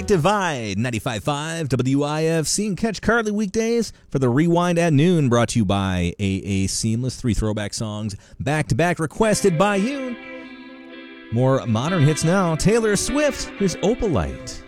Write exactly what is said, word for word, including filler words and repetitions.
Great Divide, ninety-five point five W I F C. And catch Carly weekdays for the Rewind at noon, brought to you by A A Seamless. Three throwback songs back-to-back requested by you. More modern hits now. Taylor Swift, here's Opalite.